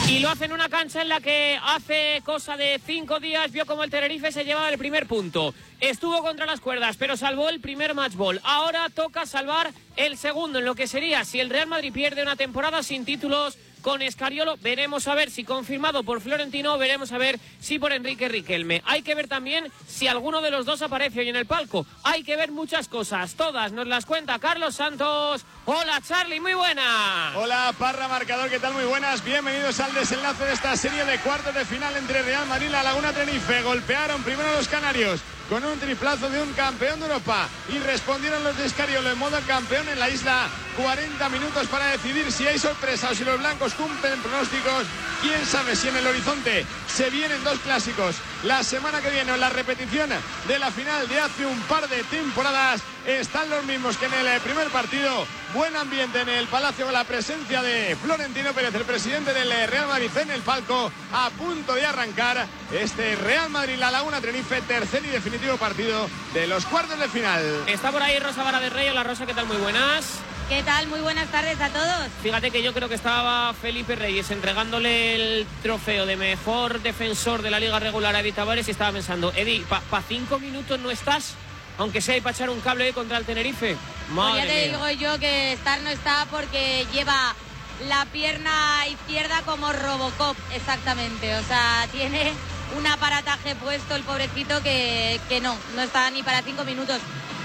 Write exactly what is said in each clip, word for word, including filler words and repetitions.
Y lo hace en una cancha en la que hace cosa de cinco días vio como el Tenerife se llevaba el primer punto. Estuvo contra las cuerdas, pero salvó el primer match ball. Ahora toca salvar el segundo, en lo que sería, si el Real Madrid pierde una temporada sin títulos con Scariolo, veremos a ver si confirmado por Florentino, veremos a ver si por Enrique Riquelme. Hay que ver también si alguno de los dos aparece hoy en el palco. Hay que ver muchas cosas, todas nos las cuenta Carlos Santos. Hola Charlie, muy buena. Hola Parra, marcador, ¿qué tal? Muy buenas, bienvenidos al desenlace de esta serie de cuartos de final entre Real Madrid y La Laguna Tenerife. Golpearon primero los canarios con un triplazo de un campeón de Europa y respondieron los de Scariolo en modo campeón en la isla. Cuarenta minutos para decidir si hay sorpresa o si los blancos cumplen pronósticos. Quién sabe si en el horizonte se vienen dos clásicos la semana que viene, o la repetición de la final de hace un par de temporadas. Están los mismos que en el primer partido. Buen ambiente en el Palacio con la presencia de Florentino Pérez, el presidente del Real Madrid, en el palco, a punto de arrancar este Real Madrid-La Laguna Tenerife, tercer y definitivo partido de los cuartos de final. Está por ahí Rosa Vara de Rey. Hola Rosa, ¿qué tal? Muy buenas. ¿Qué tal? Muy buenas tardes a todos. Fíjate que yo creo que estaba Felipe Reyes entregándole el trofeo de mejor defensor de la liga regular a Eddie Tavares y estaba pensando, Eddie, ¿para pa cinco minutos no estás? Aunque sea para echar un cable hoy contra el Tenerife. Madre pues ya te mía. digo yo que estar no está porque lleva la pierna izquierda como Robocop, exactamente. O sea, tiene un aparataje puesto el pobrecito que, que no, no está ni para cinco minutos.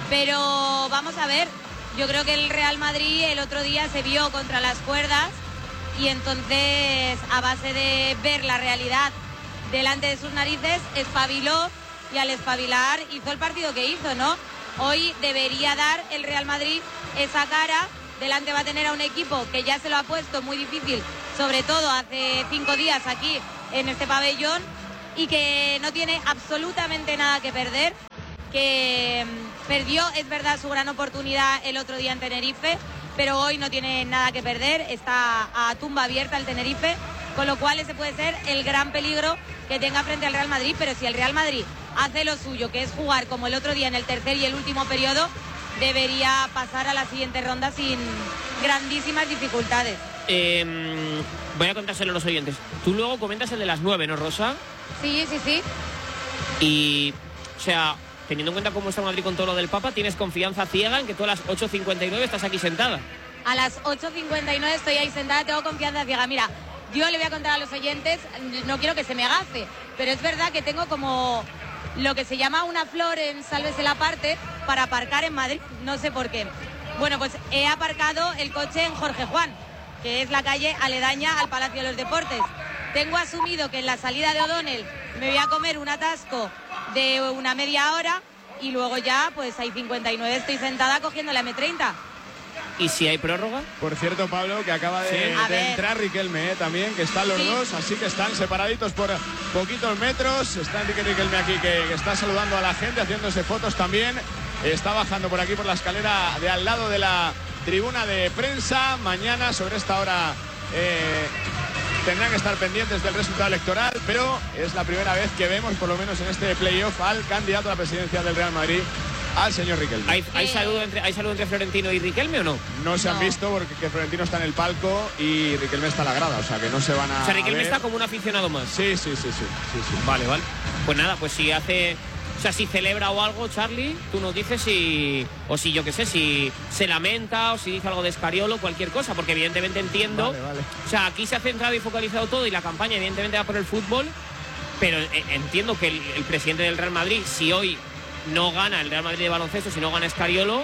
Pero vamos a ver, yo creo que el Real Madrid el otro día se vio contra las cuerdas y entonces a base de ver la realidad delante de sus narices espabiló y al espabilar hizo el partido que hizo, ¿no? Hoy debería dar el Real Madrid esa cara. Delante va a tener a un equipo que ya se lo ha puesto muy difícil, sobre todo hace cinco días aquí en este pabellón, y que no tiene absolutamente nada que perder, que perdió, es verdad, su gran oportunidad el otro día en Tenerife, pero hoy no tiene nada que perder, está a tumba abierta el Tenerife, con lo cual ese puede ser el gran peligro que tenga frente al Real Madrid. Pero si el Real Madrid hace lo suyo, que es jugar como el otro día en el tercer y el último periodo, debería pasar a la siguiente ronda sin grandísimas dificultades. Eh, voy a contárselo a los oyentes. Tú luego comentas el de las nueve, ¿no, Rosa? Sí, sí, sí. Y, o sea, teniendo en cuenta cómo está Madrid con todo lo del Papa, ¿tienes confianza ciega en que tú a las ocho cincuenta y nueve estás aquí sentada? A las ocho cincuenta y nueve estoy ahí sentada, tengo confianza ciega. Mira, yo le voy a contar a los oyentes, no quiero que se me agafe, pero es verdad que tengo como lo que se llama una flor en Sálvese la Parte para aparcar en Madrid, no sé por qué. Bueno, pues he aparcado el coche en Jorge Juan, que es la calle aledaña al Palacio de los Deportes. Tengo asumido que en la salida de O'Donnell me voy a comer un atasco de una media hora y luego ya, pues hay cincuenta y nueve, estoy sentada cogiendo la eme treinta. ¿Y si hay prórroga? Por cierto, Pablo, que acaba de, sí. de entrar Riquelme, ¿eh? También, que están los sí. dos, así que están separaditos por poquitos metros. Está Enrique Riquelme aquí, que, que está saludando a la gente, haciéndose fotos también. Está bajando por aquí, por la escalera de al lado de la tribuna de prensa. Mañana, sobre esta hora, eh, tendrán que estar pendientes del resultado electoral, pero es la primera vez que vemos, por lo menos en este playoff, al candidato a la presidencia del Real Madrid, al señor Riquelme. ¿Hay, hay, saludo entre, ¿Hay saludo entre Florentino y Riquelme o no? No se no. han visto porque que Florentino está en el palco y Riquelme está en la grada, o sea que no se van a. O sea, Riquelme ver. está como un aficionado más. Sí, sí, sí, sí, sí, sí. Vale, vale. Pues nada, pues si hace... O sea, si celebra o algo, Charlie, tú nos dices si... O si, yo qué sé, si se lamenta o si dice algo de Scariolo, cualquier cosa, porque evidentemente entiendo... Vale, vale. O sea, aquí se ha centrado y focalizado todo y la campaña evidentemente va por el fútbol, pero eh, entiendo que el, el presidente del Real Madrid, si hoy no gana el Real Madrid de baloncesto, si no gana Scariolo,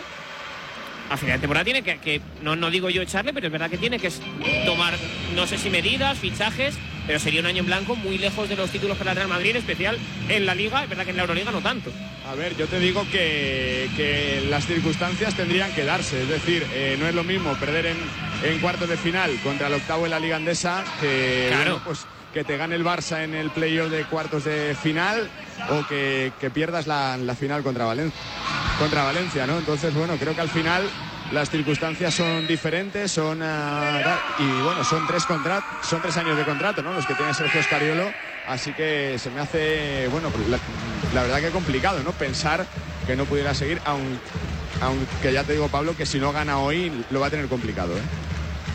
a final de temporada tiene que, que no, no digo yo echarle, pero es verdad que tiene que tomar, no sé si medidas, fichajes, pero sería un año en blanco muy lejos de los títulos para el Real Madrid, en especial en la Liga. Es verdad que en la Euroliga no tanto. A ver, yo te digo que, que las circunstancias tendrían que darse, es decir, eh, no es lo mismo perder en, en cuartos de final contra el octavo en la Liga Andesa que, claro. bueno, pues, que te gane el Barça en el playoff de cuartos de final o que, que pierdas la, la final contra Valencia, contra Valencia, ¿no? Entonces, bueno, creo que al final las circunstancias son diferentes, son uh, y bueno, son tres contratos, son tres años de contrato, ¿no? Los que tiene Sergio Scariolo, así que se me hace, bueno, la, la verdad que complicado, ¿no? Pensar que no pudiera seguir, aun, aunque ya te digo, Pablo, que si no gana hoy lo va a tener complicado, ¿eh?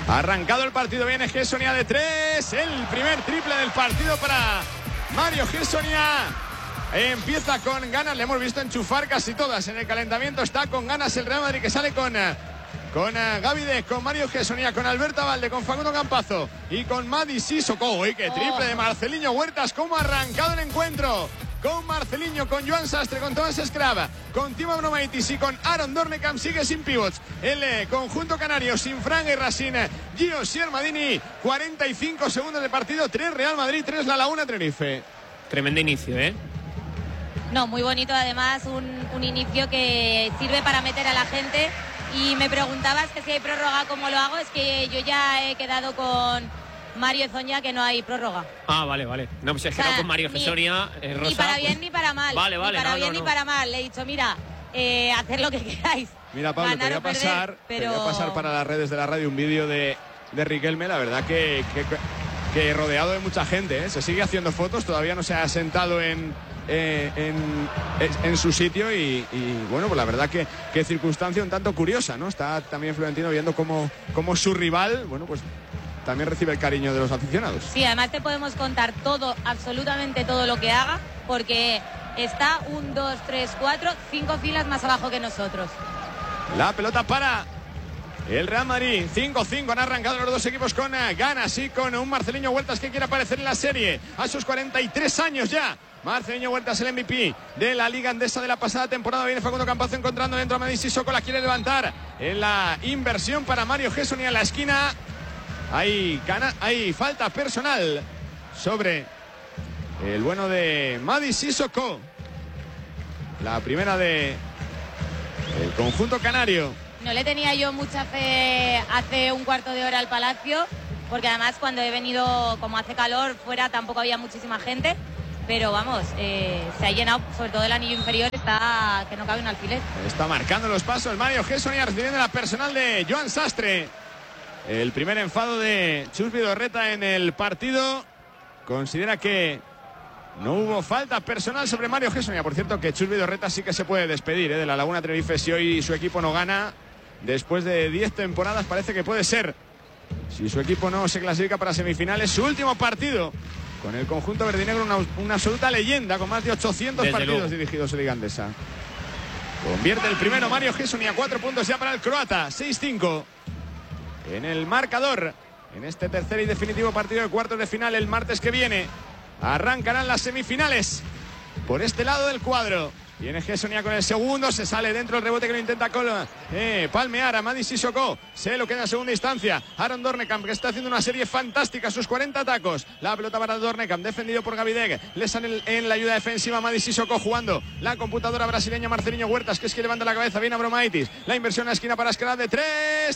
Arrancado el partido, viene Gessonia de tres. El primer triple del partido para Mario Gessonia. Empieza con ganas, le hemos visto enchufar casi todas en el calentamiento. Está con ganas el Real Madrid, que sale con, con uh, Gaby Deck, con Mario Gessonia, con Alberto Abalde, con Facundo Campazo y con Mady Sissoko. ¡Uy, qué triple de Marceliño Huertas! ¿Cómo ha arrancado el encuentro? Con Marceliño, con Joan Sastre, con Tomás Escrava, con Timo Abromaitis y con Aaron Dornekam. Sigue sin pivots el eh, conjunto canario, sin Fran Guerra, sin eh, Gio Siermadini. cuarenta y cinco segundos de partido, tres Real Madrid, tres La Laguna Tenerife. Tremendo inicio, ¿eh? No, muy bonito, además un, un inicio que sirve para meter a la gente. Y me preguntabas que si hay prórroga, ¿cómo lo hago? Es que yo ya he quedado con Mario Zoña que no hay prórroga. Ah, vale, vale. No, pues es que o sea, no con Mario Gessonia, eh, Rosa. Ni para bien pues... ni para mal. Vale, vale. Ni para no, bien no, ni no. para mal. Le he dicho, mira, eh, haced lo que queráis. Mira, Pablo, te voy a pasar, perder, pero... te voy a pasar para las redes de la radio un vídeo de, de Riquelme. La verdad que, que, que rodeado de mucha gente, ¿eh? Se sigue haciendo fotos, todavía no se ha sentado en... Eh, en, en su sitio y, y bueno, pues la verdad que, que circunstancia un tanto curiosa, ¿no? Está también Florentino viendo cómo, cómo su rival, bueno, pues también recibe el cariño de los aficionados. Sí, además te podemos contar todo, absolutamente todo lo que haga, porque está un, dos, tres, cuatro, cinco filas más abajo que nosotros. La pelota para el Real Madrid, cinco cinco, han arrancado los dos equipos con ganas y con un Marceliño Huertas que quiere aparecer en la serie a sus cuarenta y tres años ya. Marceliño Huertas, el M V P de la Liga Andesa de la pasada temporada. Viene Facundo Campazo encontrando dentro a Mady Sissoko, la quiere levantar en la inversión para Mario Gessonia en la esquina. Hay, cana hay falta personal sobre el bueno de Mady Sissoko. La primera de el conjunto canario. No le tenía yo mucha fe hace un cuarto de hora al Palacio, porque además cuando he venido, como hace calor, fuera tampoco había muchísima gente. Pero vamos, eh, se ha llenado, sobre todo el anillo inferior, está que no cabe un alfiler. Está marcando los pasos Mario Gessonia, recibiendo la personal de Joan Sastre. El primer enfado de Chus Vidorreta en el partido. Considera que no hubo falta personal sobre Mario Gessonia. Por cierto, que Chus Vidorreta sí que se puede despedir, ¿eh? de la Laguna Tenerife. Si hoy su equipo no gana, después de diez temporadas, parece que puede ser. Si su equipo no se clasifica para semifinales, su último partido con el conjunto verdinegro, una, una absoluta leyenda, con más de ochocientos Desde partidos luego. dirigidos en Liga Andesa. Convierte el primero Mario Gessonia, cuatro puntos ya para el croata, seis cinco en el marcador. En este tercer y definitivo partido de cuartos de final, el martes que viene arrancarán las semifinales por este lado del cuadro. Viene Gessonia con el segundo, se sale dentro el rebote que lo intenta con, eh, palmear a Mady Sissoko. Se lo queda en segunda instancia. Aaron Dornekam, que está haciendo una serie fantástica, sus cuarenta tacos. La pelota para Dornekam, defendido por Gaby Deck. Le sale en la ayuda defensiva Mady Sissoko jugando la computadora brasileña Marceliño Huertas, que es que levanta la cabeza. Viene Abromaitis. La inversión a la esquina para Escalada de tres.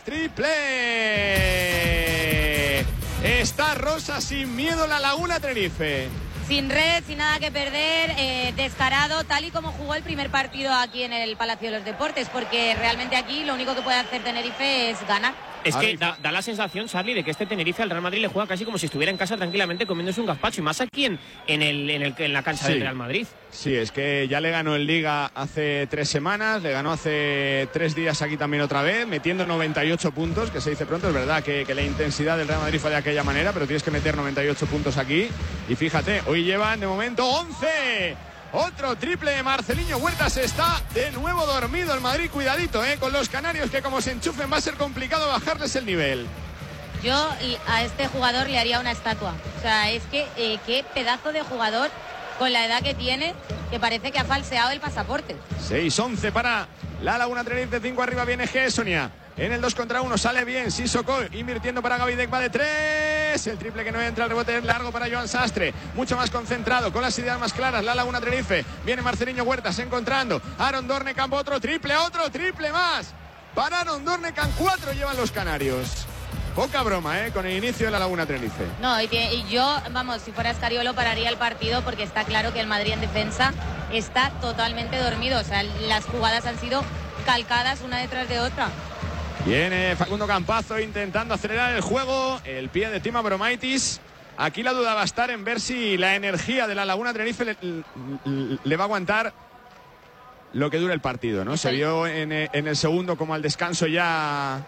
Triple. Está Rosa sin miedo la Laguna Tenerife. Sin red, sin nada que perder, eh, descarado, tal y como jugó el primer partido aquí en el Palacio de los Deportes, porque realmente aquí lo único que puede hacer Tenerife es ganar. Es que da, da la sensación, Charlie, de que este Tenerife al Real Madrid le juega casi como si estuviera en casa tranquilamente comiéndose un gazpacho, y más aquí en, en, el, en, el, en la cancha sí. del Real Madrid. Sí, es que ya le ganó en Liga hace tres semanas, le ganó hace tres días aquí también otra vez, metiendo noventa y ocho puntos, que se dice pronto. Es verdad que, que la intensidad del Real Madrid fue de aquella manera, pero tienes que meter noventa y ocho puntos aquí. Y fíjate, hoy llevan de momento once. Otro triple de Marceliño Huertas. Está de nuevo dormido el Madrid. Cuidadito, eh, con los canarios, que como se enchufen va a ser complicado bajarles el nivel. Yo a este jugador le haría una estatua. O sea, es que eh, qué pedazo de jugador, con la edad que tiene, que parece que ha falseado el pasaporte. seis once para la Laguna Tenerife, cinco arriba viene Gessonia. En el dos contra uno sale bien Sissoko, invirtiendo para Gaby Deck, va de tres. El triple que no entra, el rebote es largo para Joan Sastre. Mucho más concentrado, con las ideas más claras la Laguna Tenerife. Viene Marceliño Huertas encontrando Aaron Dornekam, otro triple, otro triple más para Aaron Dornekam. Cuatro llevan los canarios. Poca broma, ¿eh? Con el inicio de la Laguna Tenerife. No, y, y yo, vamos, si fuera Escariolo pararía el partido, porque está claro que el Madrid en defensa está totalmente dormido. O sea, las jugadas han sido calcadas una detrás de otra. Viene Facundo Campazo intentando acelerar el juego. El pie de Timo Abromaitis. Aquí la duda va a estar en ver si la energía de la Laguna Tenerife le, le, le va a aguantar lo que dure el partido, ¿no? Se vio en, en el segundo como al descanso ya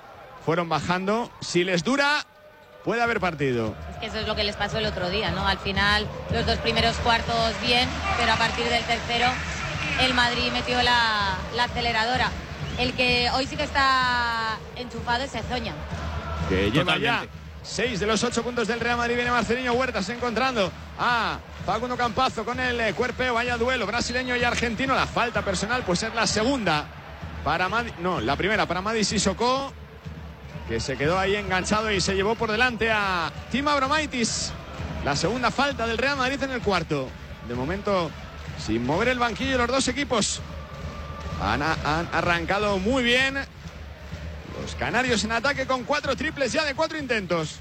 fueron bajando. Si les dura, puede haber partido. Es que eso es lo que les pasó el otro día, ¿no? Al final, los dos primeros cuartos bien, pero a partir del tercero, el Madrid metió la, la aceleradora. El que hoy sí que está enchufado es Ezoña. Que lleva Totalmente. ya seis de los ocho puntos del Real Madrid. Viene Marcelinho Huertas encontrando a Facundo Campazo con el eh, cuerpeo. Vaya duelo brasileño y argentino. La falta personal pues es la segunda para Madi, no, la primera para Madi Sissoko, que se quedó ahí enganchado y se llevó por delante a Tim Abromaitis. La segunda falta del Real Madrid en el cuarto. De momento sin mover el banquillo los dos equipos. Han, han arrancado muy bien los canarios en ataque con cuatro triples ya de cuatro intentos.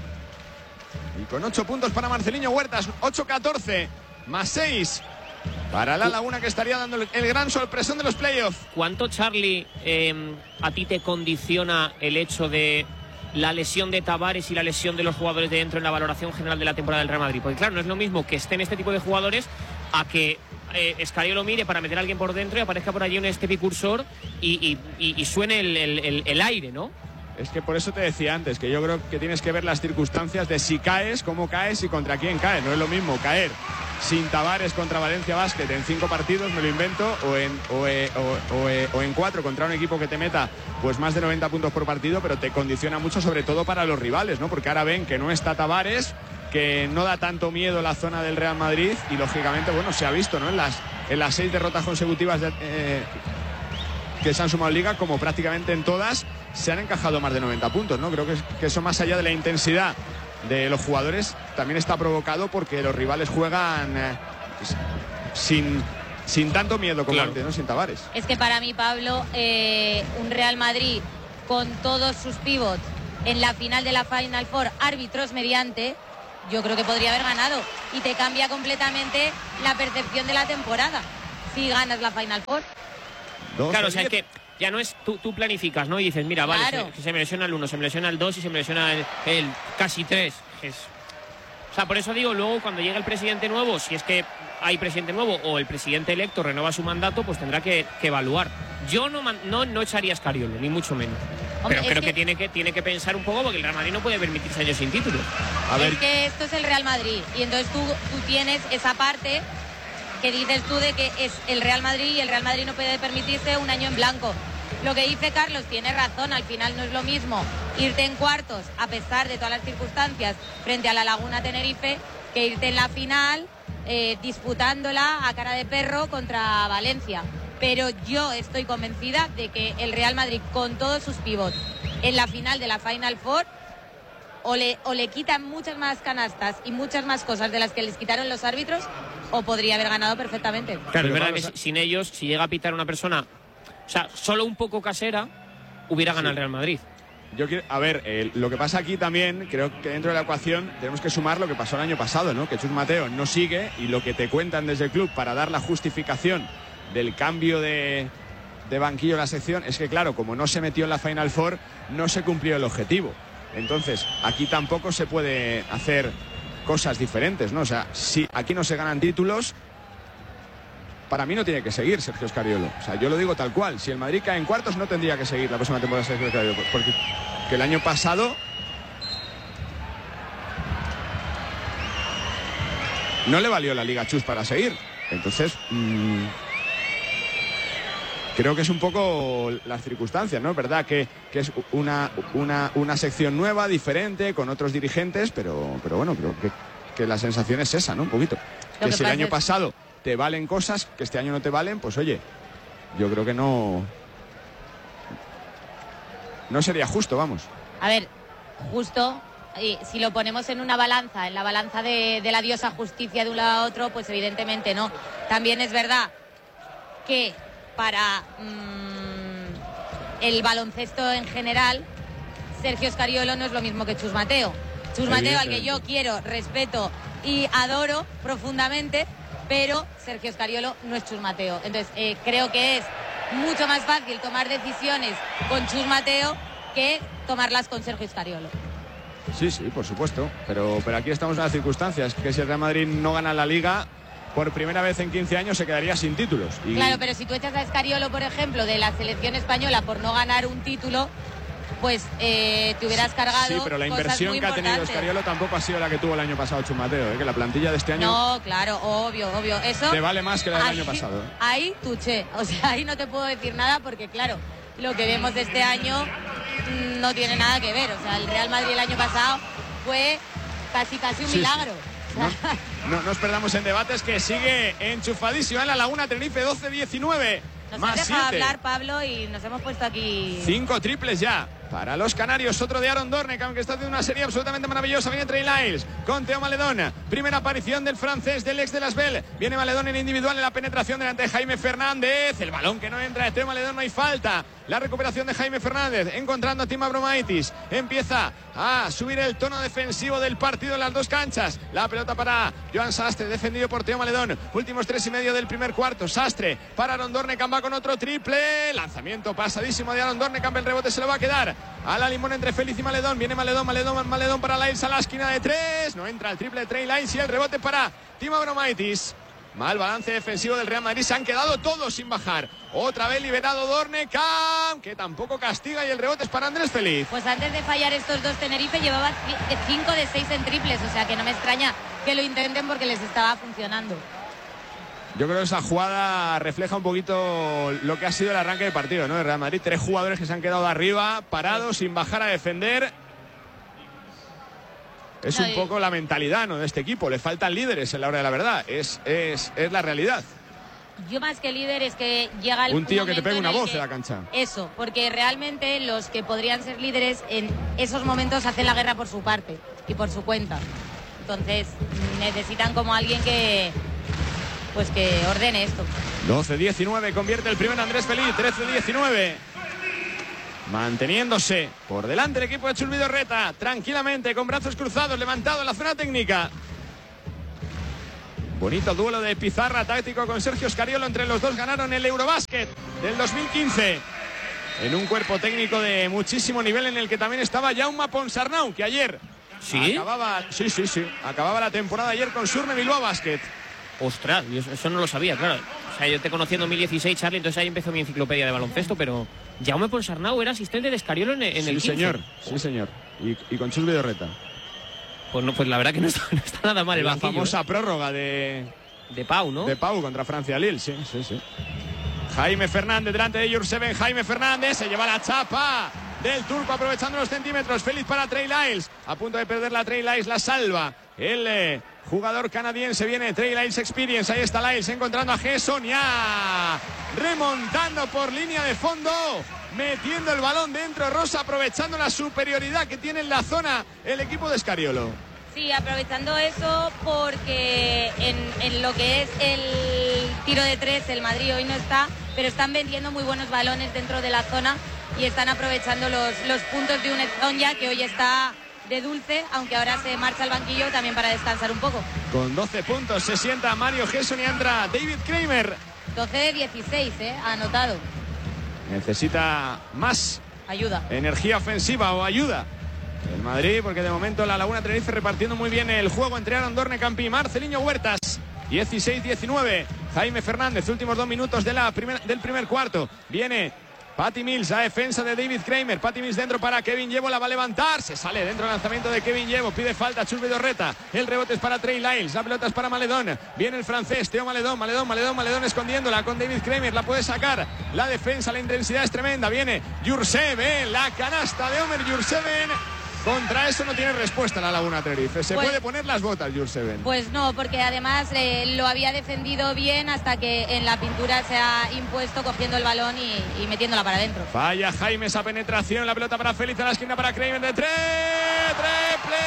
Y con ocho puntos para Marcelinho Huertas. ocho catorce más seis para La Laguna, que estaría dando el, el gran sorpresón de los playoffs. ¿Cuánto, Charlie, eh, a ti te condiciona el hecho de la lesión de Tavares y la lesión de los jugadores de dentro en la valoración general de la temporada del Real Madrid? Porque claro, no es lo mismo que estén este tipo de jugadores a que eh, Escariolo mire para meter a alguien por dentro y aparezca por allí un estepicursor y, y, y, y suene el, el, el, el aire, ¿no? Es que por eso te decía antes, que yo creo que tienes que ver las circunstancias de si caes, cómo caes y contra quién caes. No es lo mismo caer sin Tavares contra Valencia Basket en cinco partidos, me lo invento, o en, o, eh, o, o, eh, o en cuatro contra un equipo que te meta pues más de noventa puntos por partido, pero te condiciona mucho, sobre todo para los rivales, ¿no? Porque ahora ven que no está Tavares, que no da tanto miedo la zona del Real Madrid y lógicamente, bueno, se ha visto, ¿no? En las, en las seis derrotas consecutivas de, eh, que se han sumado en Liga, como prácticamente en todas se han encajado más de noventa puntos, ¿no? Creo que, que eso, más allá de la intensidad de los jugadores, también está provocado porque los rivales juegan eh, sin, sin tanto miedo como claro. antes, ¿no? Sin Tavares. Es que para mí, Pablo, eh, un Real Madrid con todos sus pivots en la final de la Final Four, árbitros mediante, yo creo que podría haber ganado. Y te cambia completamente la percepción de la temporada si ganas la Final Four. Dos Claro, o o sea, es diez. que ya no es tú, tú planificas, ¿no? Y dices, mira, vale, Claro. se, se me lesiona el uno, se me lesiona el dos y se me lesiona el, el casi tres. Es... O sea, por eso digo, luego cuando llega el presidente nuevo, si es que hay presidente nuevo o el presidente electo renueva su mandato, pues tendrá que, que evaluar. Yo no, no, no echaría a Escariolo, ni mucho menos. Hombre, Pero creo que... que, tiene que tiene que pensar un poco, porque el Real Madrid no puede permitirse años sin títulos. A ver, Es que esto es el Real Madrid y entonces tú, tú tienes esa parte que dices tú de que es el Real Madrid y el Real Madrid no puede permitirse un año en blanco. Lo que dice Carlos tiene razón, al final no es lo mismo irte en cuartos a pesar de todas las circunstancias frente a la Laguna Tenerife que irte en la final eh, disputándola a cara de perro contra Valencia. Pero yo estoy convencida de que el Real Madrid, con todos sus pivots en la final de la Final Four, o le, o le quitan muchas más canastas y muchas más cosas de las que les quitaron los árbitros, o podría haber ganado perfectamente. Claro, es verdad Pablo, que sin ellos, si llega a pitar una persona, o sea, solo un poco casera, hubiera ganado el Real Madrid. yo quiero, a ver, eh, lo que pasa aquí también, creo que dentro de la ecuación tenemos que sumar lo que pasó el año pasado, ¿no? Que Chus Mateo no sigue y lo que te cuentan desde el club para dar la justificación del cambio de, de banquillo en la sección es que, claro, como no se metió en la Final Four, no se cumplió el objetivo. Entonces, aquí tampoco se puede hacer cosas diferentes, ¿no? O sea, si aquí no se ganan títulos, para mí no tiene que seguir Sergio Escariolo. O sea, yo lo digo tal cual. Si el Madrid cae en cuartos, no tendría que seguir la próxima temporada Sergio Escariolo. Porque que el año pasado no le valió la Liga Chus para seguir. Entonces, mmm, creo que es un poco las circunstancias, ¿no? Es verdad que, que es una, una, una sección nueva, diferente, con otros dirigentes, pero, pero bueno, creo que, que la sensación es esa, ¿no? Un poquito. Que, que si el año es... pasado te valen cosas que este año no te valen, pues oye, yo creo que no... No sería justo, vamos. A ver, justo, y si lo ponemos en una balanza, en la balanza de, de la diosa justicia de un lado a otro, pues evidentemente no. También es verdad que para mmm, el baloncesto en general, Sergio Escariolo no es lo mismo que Chus Mateo. Chus Mateo, al que yo quiero, respeto y adoro profundamente, pero Sergio Escariolo no es Chus Mateo. Entonces, eh, creo que es mucho más fácil tomar decisiones con Chus Mateo que tomarlas con Sergio Escariolo. Sí, sí, por supuesto. Pero, pero aquí estamos en las circunstancias, que si el Real Madrid no gana la Liga, por primera vez en quince años se quedaría sin títulos. Y... Claro, pero si tú echas a Escariolo, por ejemplo, de la selección española por no ganar un título, pues eh, te hubieras cargado. Sí, pero la inversión que ha tenido Escariolo tampoco ha sido la que tuvo el año pasado Chus Mateo, ¿eh? Que la plantilla de este año... No, claro, obvio, obvio. Eso te vale más que la del ahí, año pasado. ¿eh? Ahí tuché, o sea, ahí no te puedo decir nada porque, claro, lo que vemos de este año mmm, no tiene nada que ver. O sea, el Real Madrid el año pasado fue casi, casi un sí, milagro. Sí. No, no nos perdamos en debates, que sigue enchufadísimo en la Laguna Tenerife, doce diecinueve. Nos más has dejado siete. hablar, Pablo, y nos hemos puesto aquí... Cinco triples ya para los canarios. Otro de Aaron Dornekamp, que está haciendo una serie absolutamente maravillosa. Viene Trey Lyles con Teo Maledón. Primera aparición del francés, del ex de Las Bell. Viene Maledón en individual en la penetración delante de Jaime Fernández. El balón que no entra de Teo Maledón, no hay falta. La recuperación de Jaime Fernández, encontrando a Tim Abromaitis. Empieza a subir el tono defensivo del partido en las dos canchas. La pelota para Joan Sastre, defendido por Teo Maledón. Últimos tres y medio del primer cuarto. Sastre para Aaron Dornekamp, va con otro triple. Lanzamiento pasadísimo de Aaron Dornekamp. El rebote se lo va a quedar a la limón entre Félix y Maledón. Viene Maledón, Maledón, Maledón para Lyles a la esquina de tres. No entra el triple de Trey Lyles y el rebote para Tim Abromaitis. Mal balance defensivo del Real Madrid. Se han quedado todos sin bajar. Otra vez liberado Dornekamp, que tampoco castiga, y el rebote es para Andrés Feliz. Pues antes de fallar estos dos, Tenerife llevaba cinco de seis en triples. O sea que no me extraña que lo intenten porque les estaba funcionando. Yo creo que esa jugada refleja un poquito lo que ha sido el arranque de partido, ¿no? El Real Madrid, tres jugadores que se han quedado de arriba, parados, sin bajar a defender. Es un poco la mentalidad, ¿no?, de este equipo. Le faltan líderes en la hora de la verdad. Es, es, es la realidad. Yo más que líder es que llega el un tío que te pegue una voz que, en la cancha. Eso, porque realmente los que podrían ser líderes en esos momentos hacen la guerra por su parte y por su cuenta. Entonces necesitan como alguien que... pues que ordene esto. doce diecinueve, convierte el primer Andrés Feliz. Trece diecinueve. Manteniéndose por delante el equipo de Chus Vidorreta, tranquilamente, con brazos cruzados, levantado en la zona técnica. Bonito duelo de pizarra táctico con Sergio Escariolo. Entre los dos ganaron el Eurobásquet del dos mil quince. En un cuerpo técnico de muchísimo nivel, en el que también estaba Jaume Ponsarnau, que ayer ¿Sí? acababa, sí, sí, sí, acababa la temporada ayer con Surne Bilbao Basket. Ostras, yo eso no lo sabía, claro. O sea, yo te conocí en dos mil dieciséis, Charlie, entonces ahí empezó mi enciclopedia de baloncesto, pero Jaume Ponsarnau era asistente de Escariolo en, en sí, el quince. Señor, sí, señor. Y, y con Chus Vidorreta. Pues, no, pues la verdad que no está, no está nada mal el la banquillo, famosa ¿eh? prórroga de... De Pau, ¿no? De Pau contra Francia Lille, sí, sí, sí. Jaime Fernández delante de Jurseven. Jaime Fernández se lleva la chapa del turco, aprovechando los centímetros. Félix para Trey Lyles. A punto de perder la Trey Lyles, la salva el eh, jugador canadiense. Viene Trey Lyles Experience. Ahí está Lyles encontrando a Gerson. Ya remontando por línea de fondo, metiendo el balón dentro. Rosa, aprovechando la superioridad que tiene en la zona el equipo de Escariolo. Sí, aprovechando eso, porque en, en lo que es el tiro de tres, el Madrid hoy no está, pero están vendiendo muy buenos balones dentro de la zona y están aprovechando los, los puntos de un Zonja, que hoy está de dulce, aunque ahora se marcha al banquillo también para descansar un poco. Con doce puntos se sienta Mario Gerson y entra David Kramer. doce de dieciséis, ¿eh? Ha anotado. Necesita más ayuda, energía ofensiva o ayuda el Madrid, porque de momento la Laguna Tenerife repartiendo muy bien el juego entre Aaron Dornekamp y Marceliño Huertas. dieciséis diecinueve. Jaime Fernández, últimos dos minutos de la primer, del primer cuarto. Viene Patty Mills a defensa de David Kramer. Patty Mills dentro para Kevin Llevo, la va a levantar. Se sale dentro el lanzamiento de Kevin Llevo. Pide falta Chus Vidorreta. El rebote es para Trey Lyles. La pelota es para Maledón. Viene el francés, Teo Maledón. Maledón, Maledón, Maledón escondiéndola con David Kramer. La puede sacar. La defensa, la intensidad es tremenda. Viene Jurseven. La canasta de Omer Jurseven. Contra eso no tiene respuesta la Laguna Tenerife. Se pues, puede poner las botas, Jurseven. Pues no, porque además eh, lo había defendido bien hasta que en la pintura se ha impuesto cogiendo el balón y, y metiéndola para adentro. Falla Jaime esa penetración. La pelota para Félix, a la esquina para Kramer de tres. ¡Triple!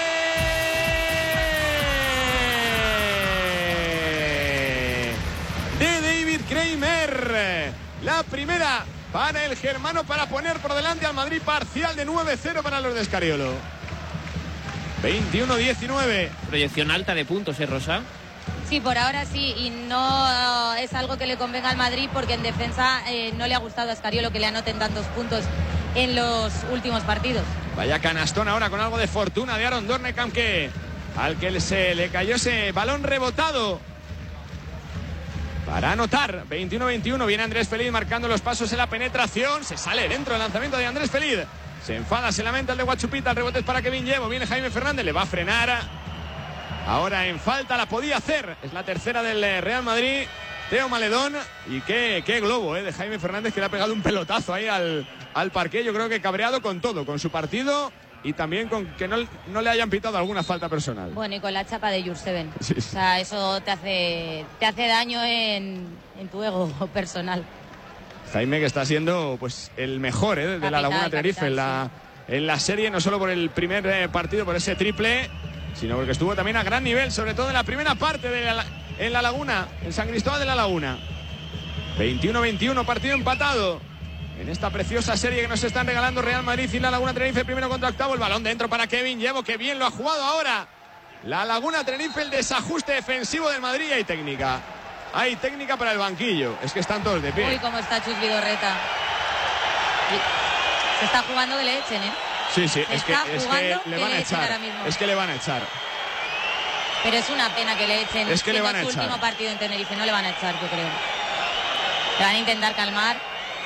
De David Kramer. La primera para el germano, para poner por delante al Madrid, parcial de nueve cero para los de Escariolo. veintiuno diecinueve. Proyección alta de puntos, ¿eh, Rosa? Sí, por ahora sí, y no es algo que le convenga al Madrid, porque en defensa eh, no le ha gustado a Escariolo que le anoten tantos puntos en los últimos partidos. Vaya canastón ahora con algo de fortuna de Aaron Dornekamp, que al que se le cayó ese balón rebotado para anotar. Veintiuno veintiuno. Viene Andrés Feliz marcando los pasos en la penetración. Se sale dentro del lanzamiento de Andrés Feliz. Se enfada, se lamenta el de Guachupita. El rebote es para Kevin Llevo. Viene Jaime Fernández, le va a frenar. Ahora en falta, la podía hacer. Es la tercera del Real Madrid. Teo Maledón. Y qué, qué globo eh, de Jaime Fernández, que le ha pegado un pelotazo ahí al, al parqué. Yo creo que cabreado con todo, con su partido y también con que no, no le hayan pitado alguna falta personal. Bueno, y con la chapa de Jurseven. Sí, sí. O sea, eso te hace, te hace daño en, en tu ego personal. Jaime, que está siendo pues el mejor eh, de capital, la Laguna Tenerife capital, en, la, sí. en la serie, no solo por el primer eh, partido, por ese triple, sino porque estuvo también a gran nivel, sobre todo en la primera parte de la, en la Laguna, en San Cristóbal de la Laguna. veintiuno veintiuno, partido empatado en esta preciosa serie que nos están regalando Real Madrid y la Laguna Tenerife. Primero contra octavo, el balón dentro para Kevin Llevo, que bien lo ha jugado ahora la Laguna Tenerife. El desajuste defensivo del Madrid. Hay técnica, hay técnica para el banquillo. Es que están todos de pie. Uy, cómo está Chus Vidorreta. Se está jugando que le echen, ¿eh? Sí, sí, es que, es que le van a echar. Es que le van a echar. Pero es una pena que le echen. Es que le van a echar. Su último partido en Tenerife, no le van a echar, yo creo. Le van a intentar calmar.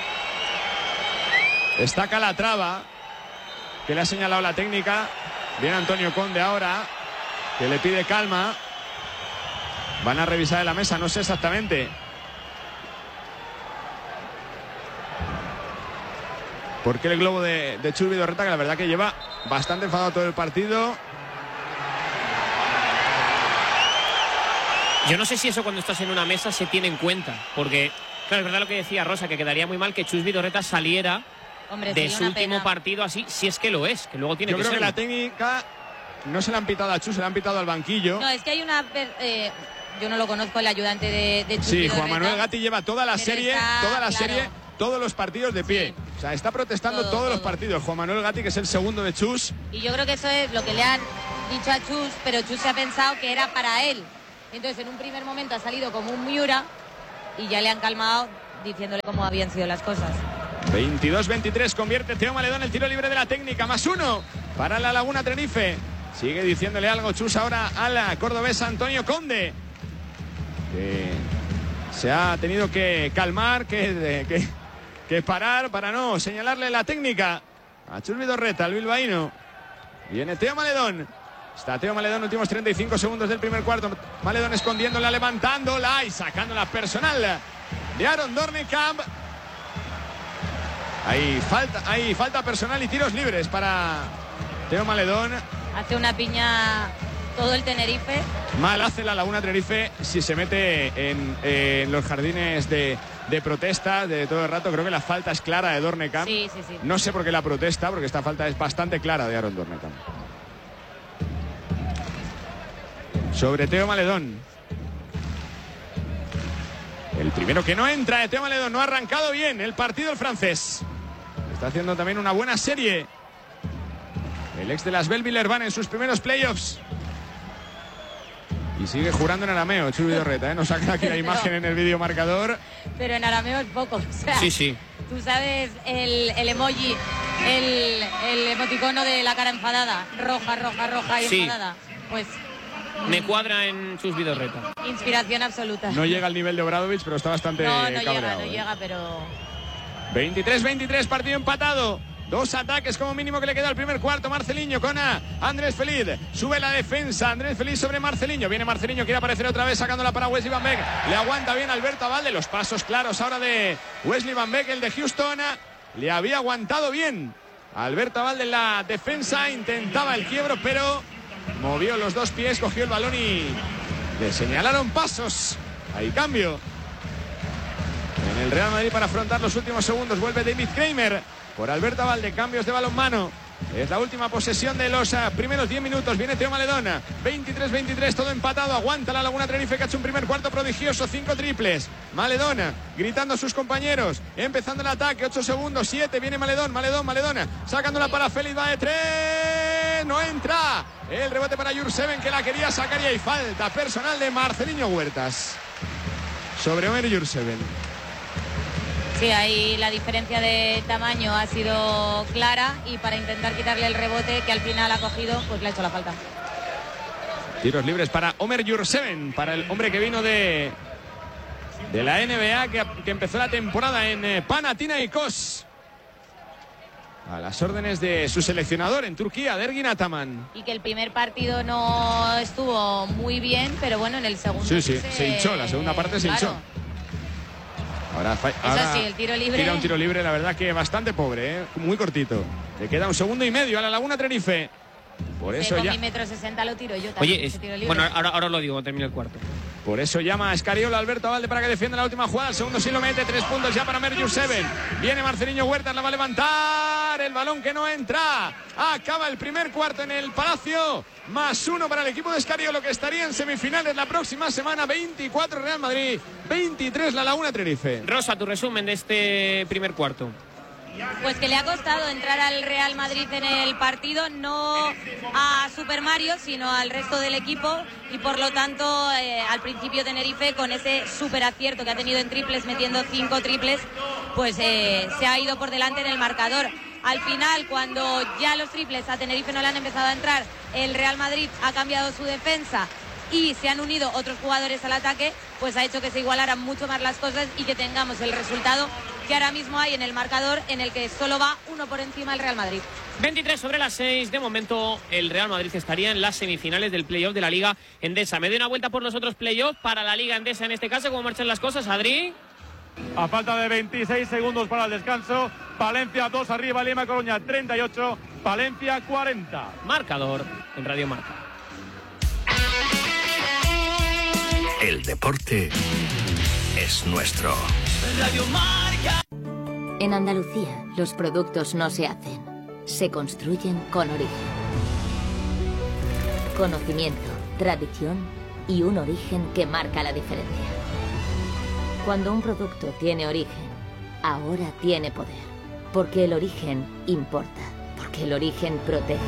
Está Calatrava, que le ha señalado la técnica. Viene Antonio Conde ahora, que le pide calma. Van a revisar en la mesa, no sé exactamente. ¿Por qué el globo de, de Chus Vidorreta, que la verdad que lleva bastante enfadado todo el partido? Yo no sé si eso cuando estás en una mesa se tiene en cuenta, porque claro, es verdad lo que decía Rosa, que quedaría muy mal que Chus Vidorreta saliera Hombre, de su último pena. partido así, si es que lo es, que luego tiene Yo que ser. Yo creo que la técnica no se la han pitado a Chus, se la han pitado al banquillo. No, es que hay una... Eh, yo no lo conozco, el ayudante de, de Chus Sí, Vidorreta, Juan Manuel Gatti lleva toda la serie, está, toda la claro. serie, todos los partidos de pie. Sí. O sea, está protestando todo, todos todo. los partidos. Juan Manuel Gatti, que es el segundo de Chus. Y yo creo que eso es lo que le han dicho a Chus, pero Chus se ha pensado que era para él. Entonces, en un primer momento ha salido como un Miura y ya le han calmado diciéndole cómo habían sido las cosas. veintidós veintitrés, convierte Teo Maledón el tiro libre de la técnica, más uno para la Laguna Tenerife. Sigue diciéndole algo Chus ahora a la cordobesa Antonio Conde, que se ha tenido que calmar, que, que, que parar para no señalarle la técnica a Chus Vidorreta, el bilbaíno. Viene Teo Maledón. Está Teo Maledón, últimos treinta y cinco segundos del primer cuarto. Maledón escondiéndola, levantándola y sacándola personal de Aaron Dornekamp. Hay falta, hay falta personal y tiros libres para Teo Maledón. Hace una piña todo el Tenerife. Mal hace la Laguna Tenerife si se mete en, eh, en los jardines de, de protesta de todo el rato. Creo que la falta es clara de Dornekamp. Sí, sí, sí. No sé por qué la protesta, porque esta falta es bastante clara de Aaron Dornekamp. Sobre Teo Maledón. El primero que no entra de Teo Maledón. No ha arrancado bien el partido el francés. Está haciendo también una buena serie el ex de las Belleville-Urbana en sus primeros playoffs. Y sigue jurando en arameo Chus Vidorreta, ¿eh? Nos saca aquí la imagen en el vídeo marcador. Pero en arameo es poco. O sea, sí, sí. Tú sabes el, el emoji, el, el emoticono de la cara enfadada. Roja, roja, roja y sí. enfadada. Pues... Me cuadra en Chus Vidorreta. Inspiración absoluta. No llega al nivel de Obradovic, pero está bastante No, no cabreado, llega, no ¿eh? llega, pero... veintitrés veintitrés, partido empatado. Dos ataques como mínimo que le queda al primer cuarto. Marceliño con a Andrés Feliz. Sube la defensa. Andrés Feliz sobre Marceliño. Viene Marceliño, quiere aparecer otra vez sacándola para Wesley Van Beek. Le aguanta bien Alberto Abalde. Los pasos claros ahora de Wesley Van Beek, el de Houston. Le había aguantado bien Alberto Abalde en la defensa. Intentaba el quiebro, pero movió los dos pies, cogió el balón y le señalaron pasos. Hay cambio en el Real Madrid para afrontar los últimos segundos. Vuelve David Kramer por Alberto Abalde. Cambios de balonmano. Es la última posesión de los uh, primeros diez minutos. Viene Teo Maledón. veintitrés veintitrés, todo empatado. Aguanta la Laguna Tenerife, que ha hecho un primer cuarto prodigioso. Cinco triples. Maledón gritando a sus compañeros. Empezando el ataque. Ocho segundos. Siete. Viene Maledón. Maledón, Maledón. Sacándola para Félix. Va de tres. No entra. El rebote para Jurseven, que la quería sacar. Y hay falta personal de Marceliño Huertas sobre Omer Jurseven. Sí, ahí la diferencia de tamaño ha sido clara y para intentar quitarle el rebote que al final ha cogido, pues le ha hecho la falta. Tiros libres para Omer Jurseven, para el hombre que vino de, de la N B A, que, que empezó la temporada en eh, Panathinaikos. a las órdenes de su seleccionador en Turquía, Ergin Ataman. Y que el primer partido no estuvo muy bien, pero bueno, en el segundo sí, sí, se, se hinchó, la segunda parte se claro. hinchó. Ahora, Eso ahora sí, el tiro libre. tira un tiro libre, la verdad que bastante pobre, ¿eh? Muy cortito. Le queda un segundo y medio a la Laguna Tenerife. Por eso con ya. mi metro sesenta lo tiro yo también. Oye, es, tiro libre. bueno, ahora, ahora lo digo cuando termine el cuarto. Por eso llama a Escariolo Alberto Valde para que defienda la última jugada. El segundo sí lo mete. Tres puntos ya para Merjur Seven. Viene Marceliño Huertas, la va a levantar. El balón que no entra. Acaba el primer cuarto en el Palacio. Más uno para el equipo de Escariolo, que estaría en semifinales la próxima semana. veinticuatro Real Madrid, veintitrés la Laguna Tenerife. Rosa, tu resumen de este primer cuarto. Pues que le ha costado entrar al Real Madrid en el partido, no a Super Mario, sino al resto del equipo, y por lo tanto eh, al principio Tenerife, con ese súper acierto que ha tenido en triples, metiendo cinco triples, pues eh, se ha ido por delante en el marcador. Al final, cuando ya los triples a Tenerife no le han empezado a entrar, el Real Madrid ha cambiado su defensa y se han unido otros jugadores al ataque, pues ha hecho que se igualaran mucho más las cosas y que tengamos el resultado que ahora mismo hay en el marcador, en el que solo va uno por encima el Real Madrid. veintitrés sobre las seis. De momento, el Real Madrid estaría en las semifinales del playoff de la Liga Endesa. Me doy una vuelta por los otros playoffs para la Liga Endesa en este caso. ¿Cómo marchan las cosas, Adri? A falta de veintiséis segundos para el descanso, Palencia dos arriba, Lima Coruña treinta y ocho, Palencia cuarenta. Marcador en Radio Marca. El deporte es nuestro. Radio Marca. En Andalucía, los productos no se hacen, se construyen con origen. Conocimiento, tradición y un origen que marca la diferencia. Cuando un producto tiene origen, ahora tiene poder. Porque el origen importa, porque el origen protege.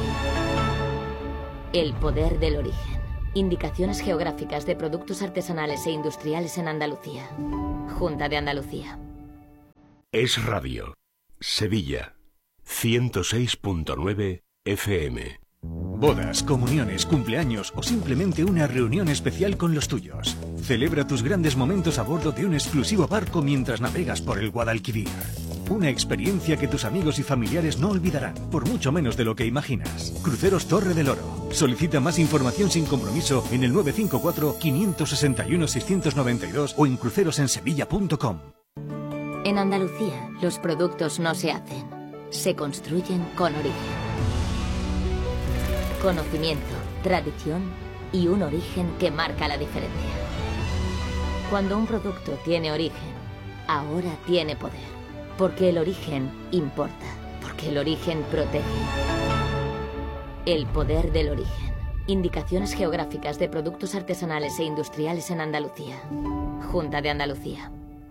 El poder del origen. Indicaciones geográficas de productos artesanales e industriales en Andalucía. Junta de Andalucía. Es Radio. Sevilla. ciento seis punto nueve F M. Bodas, comuniones, cumpleaños o simplemente una reunión especial con los tuyos. Celebra tus grandes momentos a bordo de un exclusivo barco mientras navegas por el Guadalquivir. Una experiencia que tus amigos y familiares no olvidarán, por mucho menos de lo que imaginas. Cruceros Torre del Oro. Solicita más información sin compromiso en el nueve cinco cuatro, cinco seis uno, seis nueve dos o en crucerosensevilla punto com. En Andalucía, los productos no se hacen, se construyen con origen. Conocimiento, tradición y un origen que marca la diferencia. Cuando un producto tiene origen, ahora tiene poder. Porque el origen importa, porque el origen protege. El poder del origen. Indicaciones geográficas de productos artesanales e industriales en Andalucía. Junta de Andalucía.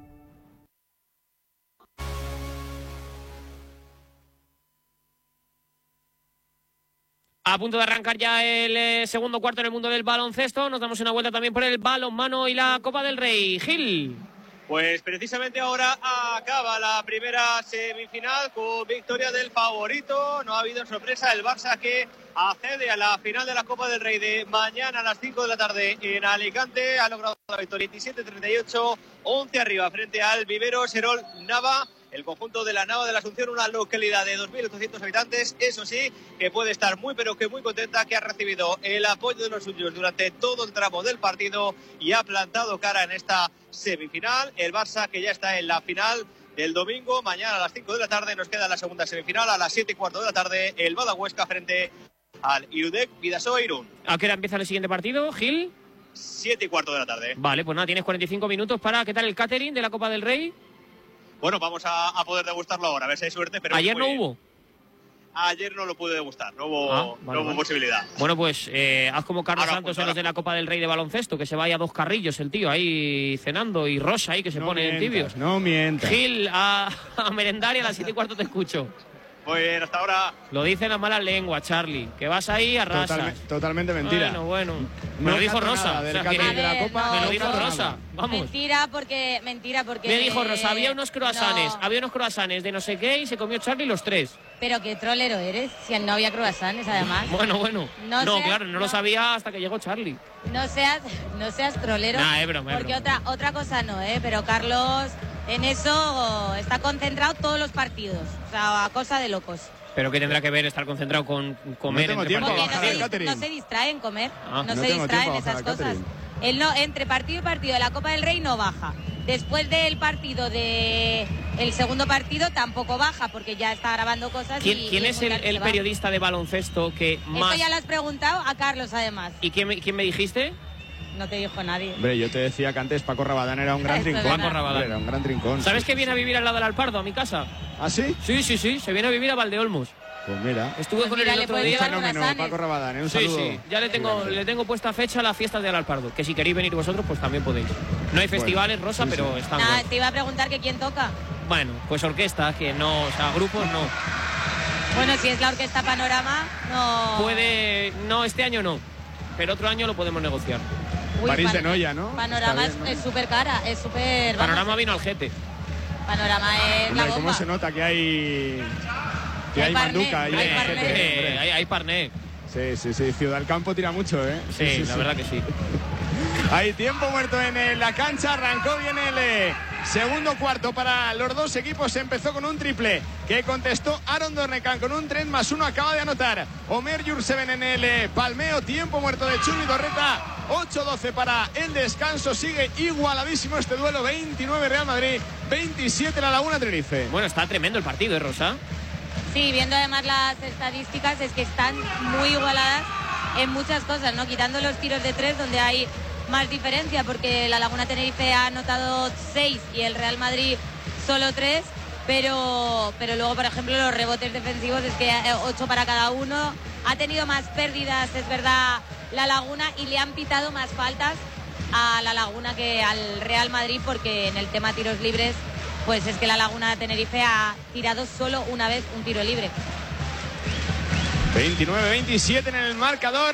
A punto de arrancar ya el eh, segundo cuarto en el mundo del baloncesto. Nos damos una vuelta también por el balonmano y la Copa del Rey. Gil. Pues precisamente ahora acaba la primera semifinal con victoria del favorito. No ha habido sorpresa, el Barça que accede a la final de la Copa del Rey de mañana a las cinco de la tarde en Alicante. Ha logrado la victoria veintisiete treinta y ocho, once arriba frente al Vivero Serol Nava. El conjunto de la Nava de la Asunción, una localidad de dos mil ochocientos habitantes, eso sí, que puede estar muy pero que muy contenta, que ha recibido el apoyo de los suyos durante todo el tramo del partido y ha plantado cara en esta semifinal. El Barça que ya está en la final del domingo, mañana a las cinco de la tarde nos queda la segunda semifinal, a las siete y cuarto de la tarde el Badahuesca frente al Irudek Bidasoa Irún. ¿A qué hora empieza el siguiente partido, Gil? siete y cuarto de la tarde. Vale, pues nada, tienes cuarenta y cinco minutos para... ¿Qué tal el catering de la Copa del Rey? Bueno, vamos a, a poder degustarlo ahora, a ver si hay suerte. Pero ¿Ayer no bien. hubo? Ayer no lo pude degustar, no hubo, Ah, vale, no hubo vale. posibilidad. Bueno, pues eh, haz como Carlos Ahora Santos apunto, en los de la Copa del Rey de baloncesto, que se vaya a dos carrillos el tío ahí cenando, y Rosa ahí que se No pone en mientas, tibios. no mientas. Gil, a, a merendar y a las siete y cuarto te escucho. Muy bien, hasta ahora. Lo dicen las malas lenguas, Charlie, que vas ahí a rasas. Totalme- totalmente mentira. Bueno, bueno. Me No lo dijo cato Rosa. nada o del sea, catering que- de la A ver, Copa, no, me lo no dijo cato Rosa. nada. Vamos. Mentira porque, mentira porque... Me dijo Rosa, había unos croissants, No, había unos croissants de no sé qué y se comió Charlie los tres. pero qué trolero eres, si no había croissants además. Bueno, bueno. No No, seas- claro, no, lo no. sabía hasta que llegó Charlie. No seas, no seas trolero. Nah, es broma, es Porque broma. otra, otra cosa no, ¿eh? Pero Carlos en eso está concentrado todos los partidos, o sea, a cosa de locos. ¿Pero qué tendrá que ver estar concentrado con comer? No tengo entre tiempo, Porque partidos? no se, no se distrae en comer, Ah. no, No se tengo distrae tiempo en a esas bajar a cosas. catering. Él no, entre partido y partido de la Copa del Rey no baja. Después del partido de el segundo partido tampoco baja porque ya está grabando cosas. ¿Quién, y, quién y es muy el, tarde el se va. periodista de baloncesto que más... Esto ya lo has preguntado a Carlos, además. ¿Y quién, me- quién me dijiste? No te dijo nadie. Hombre, yo te decía que antes Paco Rabadán era un gran Eso es trincón. verdad. Paco Rabadán. Hombre, era un gran trincón. ¿Sabes que viene a vivir al lado del Alpardo, a mi casa? ¿Ah, sí? Sí, sí, sí, se viene a vivir a Valdeolmos. Pues mira. Estuve Pues con mira, él le el otro puedes día. llevar Fenómeno, croissants. Paco Rabadán, ¿eh? Un Sí, saludo. sí, ya le tengo, Gigante. le tengo puesta fecha a las fiestas del Alpardo, que si queréis venir vosotros, pues también podéis. No hay festivales, Rosa, sí, pero sí. están Nada, buenos. te iba a preguntar que quién toca. Bueno, pues orquesta, que no, o sea, grupos no. Bueno, si es la Orquesta Panorama, no... Puede, no, este año no, pero otro año lo podemos negociar. Uy, París pan- de Noia, ¿no? Panorama Está bien, es súper cara, es súper... vamos, Panorama vino al Gete. Panorama es la Hombre, ¿cómo bomba. se nota que hay que Hay hay parné, manduca ahí hay en parné. gente, Eh, hombre? hay, hay parné. Sí, sí, sí. Ciudad del Campo tira mucho, ¿eh? Sí, la verdad que sí. Hay tiempo muerto en eh, la cancha. Arrancó bien el eh, segundo cuarto para los dos equipos. Empezó con un triple que contestó Aaron Dornecan con un tres más uno. Acaba de anotar Omer Yurtseven en el eh, palmeo. Tiempo muerto de Chuni Dorreta. ocho doce para el descanso. Sigue igualadísimo este duelo. veintinueve Real Madrid, veintisiete La Laguna Tenerife. Bueno, está tremendo el partido, ¿eh, Rosa? Sí, viendo además las estadísticas es que están muy igualadas en muchas cosas, ¿no? Quitando los tiros de tres donde hay más diferencia porque la Laguna Tenerife ha anotado seis y el Real Madrid solo tres, pero, pero luego, por ejemplo, los rebotes defensivos es que ocho para cada uno. Ha tenido más pérdidas, es verdad, la Laguna, y le han pitado más faltas a la Laguna que al Real Madrid porque en el tema tiros libres pues es que la Laguna Tenerife ha tirado solo una vez un tiro libre. veintinueve veintisiete en el marcador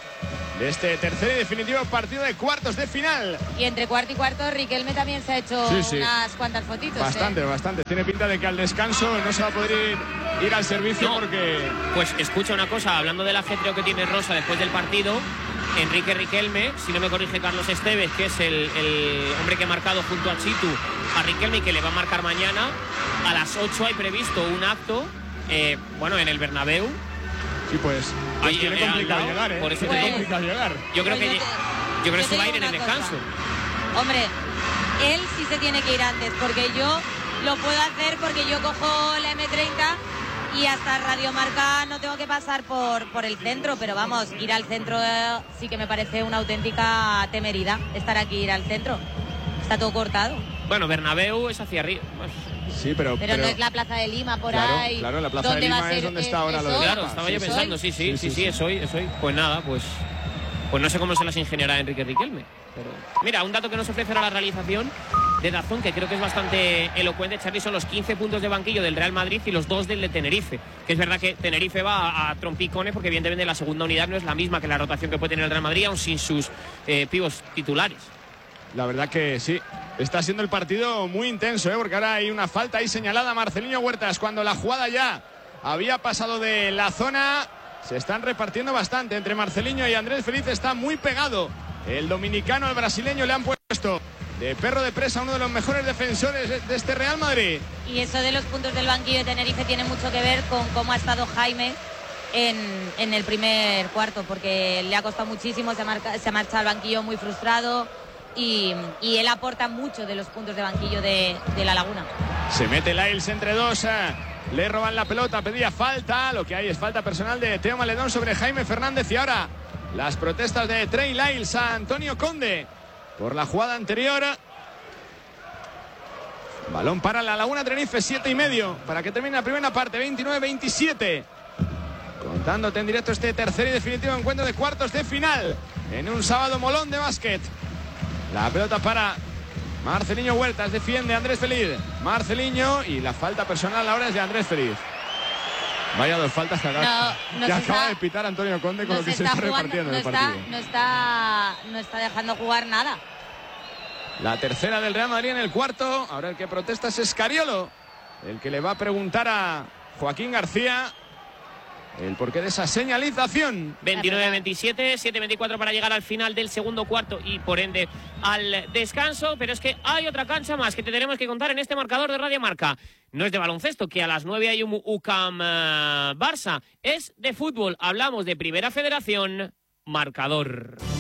de este tercer y definitivo partido de cuartos de final. Y entre cuarto y cuarto Riquelme también se ha hecho Sí, sí. unas cuantas fotitos. Bastante, ¿eh? bastante. Tiene pinta de que al descanso no se va a poder ir, ir al servicio No. porque... Pues escucha una cosa, hablando del ajetreo que tiene Rosa después del partido, Enrique Riquelme, si no me corrige Carlos Esteves, que es el, el hombre que ha marcado junto a Chitu a Riquelme y que le va a marcar mañana, a las ocho hay previsto un acto, eh, bueno, en el Bernabéu. Sí, pues, pues Ahí, tiene eh, al complicado lado, llegar, ¿eh? por eso Tiene te digo. complicado llegar. Yo creo Pues que, yo lle- te- yo creo yo que te va a ir digo en el una cosa. descanso. Hombre, él sí se tiene que ir antes, porque yo lo puedo hacer porque yo cojo la eme treinta y hasta Radio Marca no tengo que pasar por, por el centro, pero vamos, ir al centro eh, sí que me parece una auténtica temeridad, estar aquí, ir al centro. Está todo cortado. Bueno, Bernabéu es hacia arriba. Sí, pero... Pero, no es la Plaza de Lima por Claro, ahí. claro, la Plaza de ¿Dónde va Lima a es ser? donde está ahora lo de hoy? Claro, Copa, estaba sí, yo sí. pensando, sí, sí, Sí, sí, sí, sí, sí. es hoy, es hoy. Pues nada, pues pues no sé cómo se las ingeniará Enrique Riquelme. Pero mira, un dato que nos ofrece ahora la realización de Dazón, que creo que es bastante elocuente, Charly, son los quince puntos de banquillo del Real Madrid y los dos del de Tenerife. Que es verdad que Tenerife va a, a trompicones porque evidentemente la segunda unidad no es la misma que la rotación que puede tener el Real Madrid, aún sin sus eh, pibos titulares. La verdad que sí. Está siendo el partido muy intenso, ¿eh? Porque ahora hay una falta ahí señalada a Marcelinho Huertas. Cuando la jugada ya había pasado de la zona, se están repartiendo bastante entre Marcelinho y Andrés Feliz. Está muy pegado el dominicano al brasileño. Le han puesto de perro de presa a uno de los mejores defensores de este Real Madrid. Y eso de los puntos del banquillo de Tenerife tiene mucho que ver con cómo ha estado Jaime en, en el primer cuarto, porque le ha costado muchísimo, se, marca, se marcha al banquillo muy frustrado y, y él aporta mucho de los puntos de banquillo de, de la Laguna. Se mete Lyles entre dos. Eh. Le roban la pelota, pedía falta. Lo que hay es falta personal de Teo Maledón sobre Jaime Fernández. Y ahora las protestas de Trey Lyles a Antonio Conde por la jugada anterior. Balón para la Laguna Tenerife, siete y medio para que termine la primera parte, veintinueve veintisiete. Contándote en directo este tercer y definitivo encuentro de cuartos de final en un sábado molón de básquet. La pelota para Marcelinho Huertas, defiende Andrés Feliz. Marcelinho, y la falta personal ahora es de Andrés Feliz. Vaya dos faltas que acaba, No, no que se acaba está- de pitar Antonio Conde con No lo que se se está está jugando, repartiendo no en el está, partido. no está, no está dejando jugar nada. La tercera del Real Madrid en el cuarto. Ahora el que protesta es Escariolo, el que le va a preguntar a Joaquín García el porqué de esa señalización. veintinueve veintisiete, siete veinticuatro para llegar al final del segundo cuarto y por ende al descanso. Pero es que hay otra cancha más que te tenemos que contar en este marcador de Radio Marca. No es de baloncesto, que a las nueve hay un U C A M uh, Barça. Es de fútbol. Hablamos de Primera Federación. Marcador.